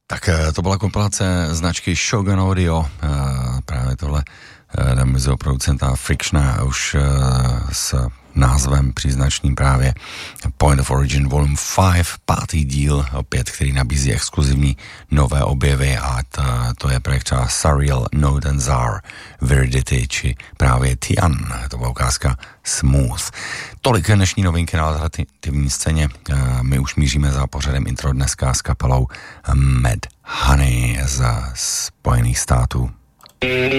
Tak to byla kompilace značky Shogun Audio, právě tohle demizo producenta Frictiona už s názvem příznačným právě Point of Origin Volume 5, 5. díl, opět, který nabízí exkluzivní nové objevy a to je projekt třeba Sariel, Nodenzar, Viridity či právě Tian, to byla ukázka Smooth. Tolik dnešní novinky na alternativní scéně, my už míříme za pořadem intro dneska s kapelou Mad Honey z Spojených států.